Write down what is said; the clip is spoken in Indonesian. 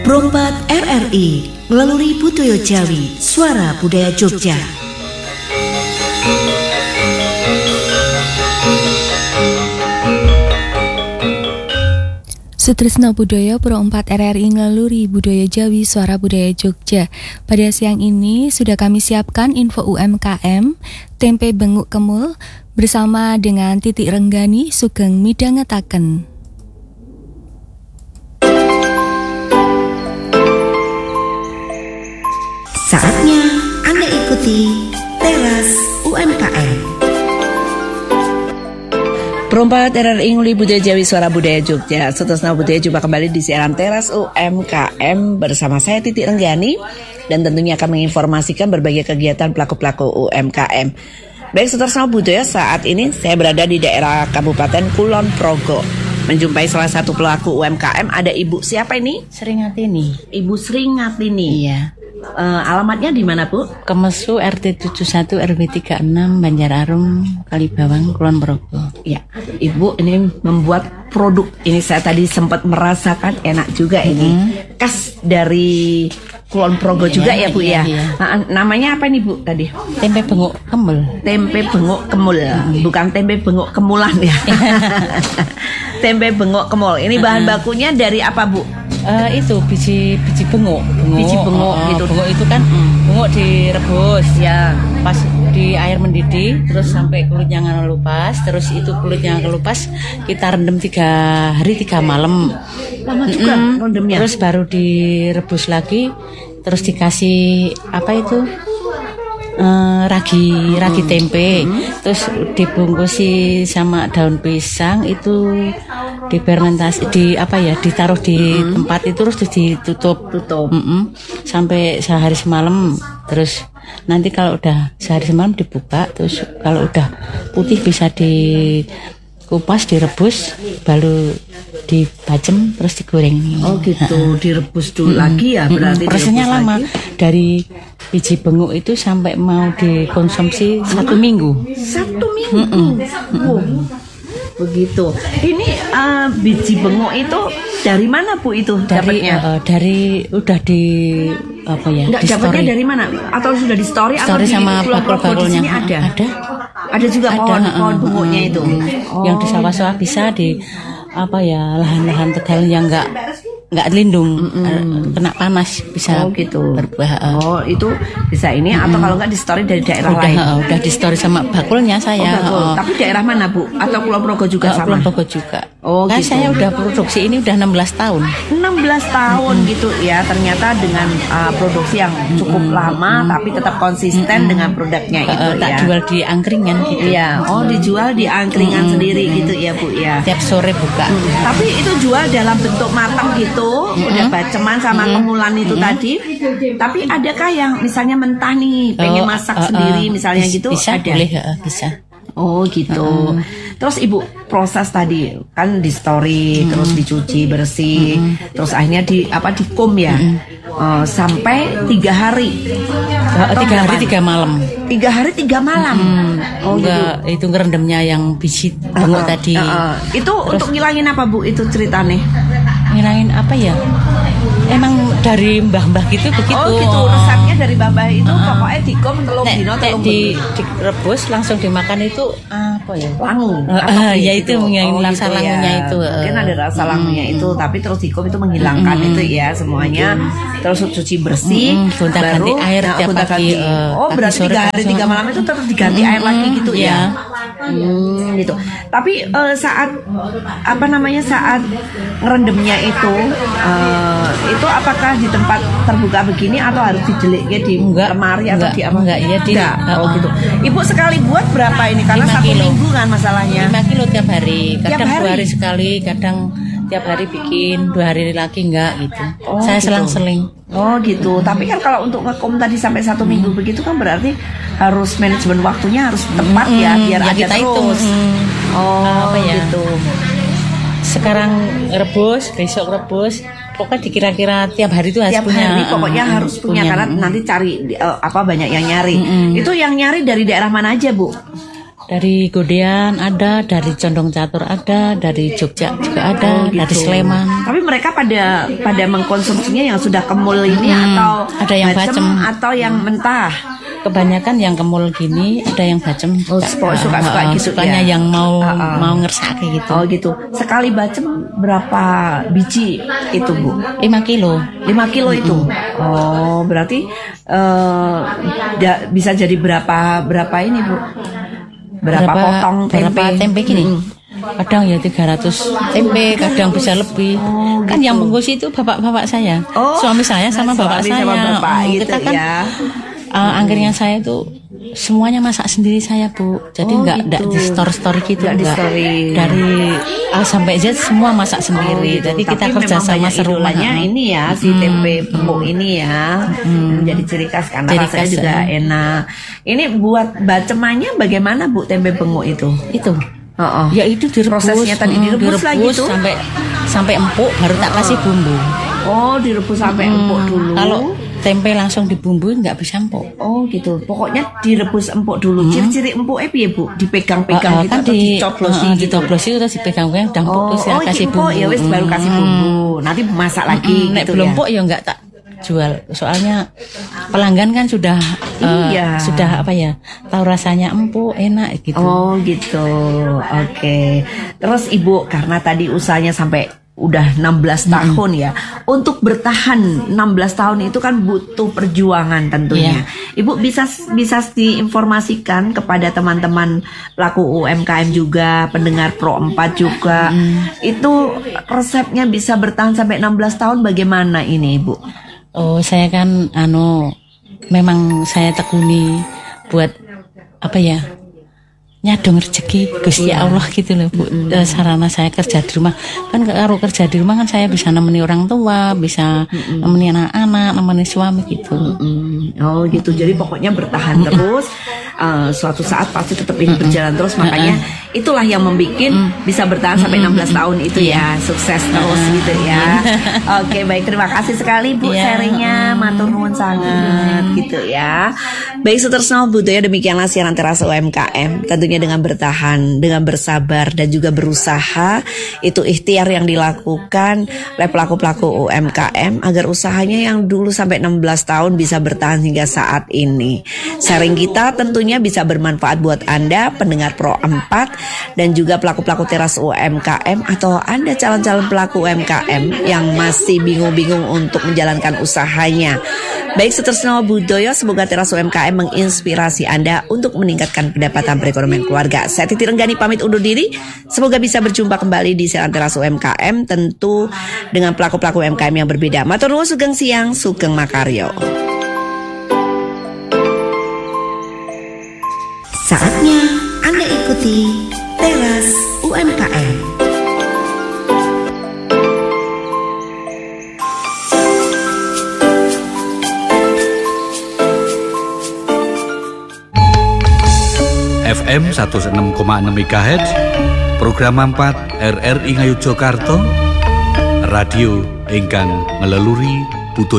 Perompat RRI melalui Budoyo Jawi, Suara Budaya Jogja. Sutrisno Budaya Perompat RRI ngeluri Budaya Jawi Suara Budaya Jogja. Pada siang ini sudah kami siapkan info UMKM, tempe benguk kemul bersama dengan Titik Renggani Sugeng Midhangetaken. Saatnya Anda ikuti Teras UMKM. Perompat RRI nguli Budaya Jawi Suara Budaya Jogja. Sutrisno Budaya jumpa kembali di siaran Teras UMKM bersama saya Titik Renggani, dan tentunya akan menginformasikan berbagai kegiatan pelaku-pelaku UMKM. Baik Sutrisno Budaya, saat ini saya berada di daerah Kabupaten Kulon Progo, menjumpai salah satu pelaku UMKM. Ada Ibu siapa ini? Sringatini. Ibu Sringatini. Iya. Alamatnya di mana, Bu? Kemesu RT 71 RW 36 Banjararum Kalibawang Kulon Progo. Ya, Ibu ini membuat produk ini, saya tadi sempat merasakan enak juga ini. Khas dari Kulon Progo juga ya, Bu ya. Nah, namanya apa nih, Bu, tadi? Tempe benguk kemul. Tempe benguk kemul, bukan tempe benguk kemulan ya. Tempe benguk kemul. Ini bahan bakunya dari apa, Bu? Itu biji benguk. Biji benguk gitu. Benguk itu kan benguk direbus ya, pas di air mendidih terus sampai kulitnya ngelupas, terus itu kulitnya ngelupas kita rendam 3 hari 3 malam. Lama juga rendamnya. Terus baru direbus lagi, terus dikasih apa itu? Ragi tempe, terus dibungkusi sama daun pisang, itu difermentasi ditaruh di tempat itu, terus ditutup sampai sehari semalam. Terus nanti kalau udah sehari semalam dibuka, terus kalau udah putih bisa dikupas, direbus, baru dibacem terus digoreng. Oh gitu, direbus dulu lagi ya, berarti prosesnya lama lagi. Dari biji benguk itu sampai mau dikonsumsi 1 minggu. 1 minggu. Begitu. Ini biji benguk itu dari mana, Bu, itu dapatnya? Dari udah di apa ya? Nggak, dapatnya dari mana? Atau sudah di story atau di sama bakul-bakulnya? Ada juga pohon benguknya itu. Yang di sawah-sawah bisa, di apa ya, lahan-lahan Tegal yang nggak lindung, kena panas bisa gitu berbuah. Itu bisa ini atau kalau nggak di story dari daerah lain. Udah di story sama bakulnya saya. Tapi daerah mana, Bu? Atau Kulon Progo juga sama? Kulon Progo juga. Gitu. Saya udah produksi ini udah 16 tahun. 16 tahun gitu ya. Ternyata dengan produksi yang cukup lama tapi tetap konsisten dengan produknya itu ya. Tak jual di angkringan gitu. Iya. Dijual di angkringan sendiri gitu ya, Bu ya. Tiap sore buka. Tapi itu jual dalam bentuk matang gitu, udah baceman sama kemulan itu tadi. Tapi adakah yang misalnya mentah nih, pengen masak sendiri misalnya gitu? Bisa, ada? Boleh, bisa. Oh gitu. Terus Ibu proses tadi kan di story, terus dicuci bersih, terus akhirnya dikum ya, sampai 3 hari. 3 hari 3 malam. 3 hari 3 malam. Enggak, gitu. Itu ngerendamnya yang biji benguk tadi. Itu terus, untuk ngilangin apa, Bu? Itu ceritanya. Ngilangin apa ya? Emang dari mbah-mbah gitu begitu. Oh gitu, resepnya dari mbah-mbah itu pokoknya dikum telung dino telung direbus langsung dimakan itu apa ya? Langu. Ya itu menghilangkan rasa langunya itu. Mungkin ada rasa langunya itu, tapi terus dikum itu menghilangkan itu ya semuanya. Terus cuci bersih, gonta-ganti air tiap pagi. Berarti 3 hari 3 malam itu terus diganti air lagi gitu ya. Gitu. Tapi saat saat ngerendamnya itu apakah di tempat terbuka begini atau harus dijeliknya di lemari atau di apa? Enggak. Gitu. Ibu sekali buat berapa ini? Karena 1 minggu kan masalahnya. 5 kilo tiap hari. Kadang tiap 2 hari sekali, kadang tiap hari bikin, 2 hari lagi enggak gitu. Saya selang-seling. Gitu. Tapi kan kalau untuk ngekom tadi sampai 1 minggu begitu kan berarti harus manajemen waktunya harus tepat ya biar ada kita terus. Gitu. Sekarang rebus, besok rebus. Pokoknya dikira-kira tiap hari itu harus punya. Hari pokoknya harus punya karena nanti cari banyak yang nyari. Itu yang nyari dari daerah mana aja, Bu? Dari Godean ada, dari Condong Catur ada, dari Jogja juga ada, dari Sleman. Tapi mereka pada mengkonsumsinya yang sudah kemul ini atau ada yang bacem atau yang mentah? Kebanyakan yang kemul gini, ada yang bacem. Suka gitu sukanya ya. Yang mau ngersake gitu. Oh gitu. Sekali bacem berapa biji itu, Bu? 5 kilo. 5 kilo itu. Oh, berarti bisa jadi berapa ini, Bu? Berapa potong tempe? Berapa tempe gini? Kadang ya 300 tempe, kadang bisa lebih. Kan yang bungkus itu bapak-bapak saya. Suami saya sama bapak saya. Gitu kita kan ya. Angkringan saya itu semuanya masak sendiri saya, Bu. Jadi enggak di store gitu, enggak. Dari A sampai Z semua masak sendiri. Jadi kita kerja sama serumahnya ini ya, si tempe benguk ini ya. Menjadi ciri khas karena rasanya juga enak. Ini buat bacemannya bagaimana, Bu, tempe benguk itu? Itu. Ya itu direbus. Prosesnya tadi direbus lagi tuh sampai empuk baru tak kasih bumbu. Oh, direbus sampai empuk dulu. Kalau tempe langsung dibumbuin nggak bisa empuk. Oh gitu. Pokoknya direbus empuk dulu. Ciri-ciri empuknya piye, Bu? Dipegang-pegang gitu kan atau dicoplosi gitu. Dicoplosi terus dipegang-pegang dan empuk terus ya kasih bumbu. Ya wis baru kasih bumbu. Nanti masak lagi Nek gitu belum ya. empuk ya nggak tak jual. Soalnya pelanggan kan sudah tahu rasanya empuk, enak gitu. Oh gitu. Oke. Terus Ibu, karena tadi usahanya sampai udah 16 tahun ya. Untuk bertahan 16 tahun itu kan butuh perjuangan tentunya. Ibu bisa diinformasikan kepada teman-teman pelaku UMKM juga, pendengar Pro 4 juga. Itu resepnya bisa bertahan sampai 16 tahun bagaimana ini, Ibu? Oh, saya kan memang saya tekuni buat nyadong rezeki Gusti Allah gitu loh, Bu. Sarana saya kerja di rumah kan, kalau kerja di rumah kan saya bisa nemeni orang tua, bisa nemeni anak-anak, nemeni suami gitu. Oh gitu, jadi pokoknya bertahan terus. Suatu saat pasti tetap ini berjalan terus, makanya itulah yang membuat bisa bertahan sampai 16 tahun itu ya, sukses terus gitu ya. Oke, baik, terima kasih sekali Bu sharingnya, matur nuwun sangat gitu ya. Baik, Sutresno Budaya, demikianlah siaran Teras UMKM. Tentunya dengan bertahan, dengan bersabar dan juga berusaha, itu ikhtiar yang dilakukan oleh pelaku-pelaku UMKM agar usahanya yang dulu sampai 16 tahun bisa bertahan hingga saat ini. Sharing kita tentunya bisa bermanfaat buat Anda pendengar Pro 4 dan juga pelaku-pelaku Teras UMKM atau Anda calon-calon pelaku UMKM yang masih bingung-bingung untuk menjalankan usahanya. Baik, Sutresno Budaya, semoga Teras UMKM menginspirasi Anda untuk meningkatkan pendapatan perekonomian keluarga. Saya Titi Renggani pamit undur diri. Semoga bisa berjumpa kembali di siaran Teras UMKM, tentu dengan pelaku-pelaku UMKM yang berbeda. Matur nuwun, sugeng siang, sugeng makaryo. Saatnya Anda ikuti Teras UMKM. FM 106,6 MHz, program 4 RRI Ngayogyakarta, radio ingkang ngeleluri